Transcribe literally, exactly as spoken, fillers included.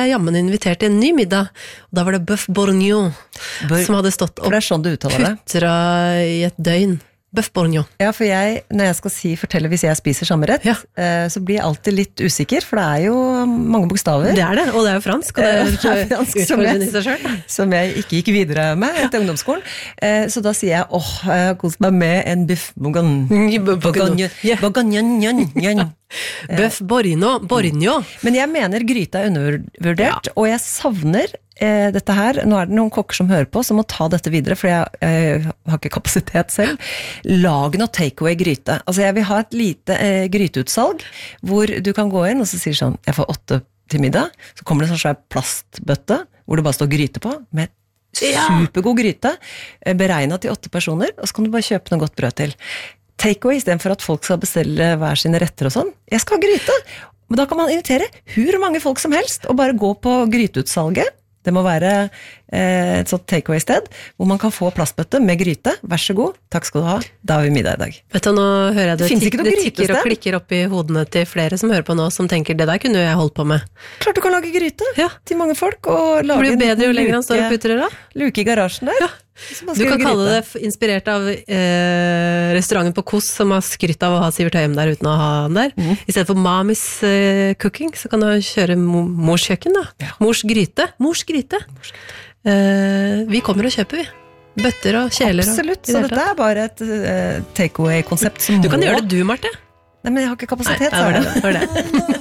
jeg jammen invitert til en ny middag, og da var det bœuf bourguignon Bør, som hadde stått og for det er sånn du uttaler det. putra i et døgn. Bœuf bourguignon. Ja, for jeg, når jeg skal si, fortelle hvis jeg spiser samme rett, Ja. eh, så blir jeg alltid litt usikker, for det er jo mange bokstaver. Det er det, og det er jo fransk, og det er, Det er fransk som utfordrende i jeg- seg selv. Som jeg ikke gikk videre med etter ungdomsskolen. Eh, så da sier jeg, åh, jeg har kost meg med en biff bourguignon. Bourguignon. Ja. Bourguignon. Bœuf bourguignon, bourguignon. Men jeg mener gryta er undervurdert, og jeg savner eh, dette her. Nå er det noen kokker som hører på, som må ta dette videre, for jeg, jeg har ikke kapasitet selv. Lag noe takeaway gryte. Altså jeg vil ha et lite eh, gryteutsalg, hvor du kan gå inn, og så sier sånn, jeg får åtte til middag, så kommer det en sånn svær plastbøtte, hvor det bare står gryte på, med supergod gryte, eh, beregnet til åtte personer, og så kan du bare kjøpe noe godt brød til. Takeaway, i stedet for at folk skal bestille hver sine retter og sånn. Jeg skal ha gryte! Men da kan man invitere hvor mange folk som helst, og bare gå på gryteutsalget. Det må være eh, et sånt takeaway-sted, hvor man kan få plastbøtte med gryte. Vær så god, takk skal du ha. Da har vi middag i dag. Vet du, nå hører jeg det, Det finnes tik- ikke noe det tikker og grytested. klikker opp i hodene til flere som hører på nå, som tenker, det der kunne jo jeg holdt på med. Klart du kan lage gryte Ja. til mange folk, og Det lage blir jo en bedre jo lenger han står og luke- putter det da. luke i garasjen der. Ja. Så man Du skal kan gjøre kalle det gryte. f- inspirert av eh, restauranten på Kos, som har skrytt av å ha Sivert Høyem der uten å ha han der. Mhm. I stedet for Mamis eh, cooking, så kan du kjøre mo mors kjøkken da. Ja. Mors gryte. Mors gryte. Eh, vi kommer og kjøper, vi. Bøtter og kjeler. og- Absolutt, i det så hele dette tatt. er bare et uh, takeaway-konsept som Du kan må... gjøre det du, Marte. Nei, men jeg har ikke Nei, kapasitet, det var sa det. jeg. Det var det.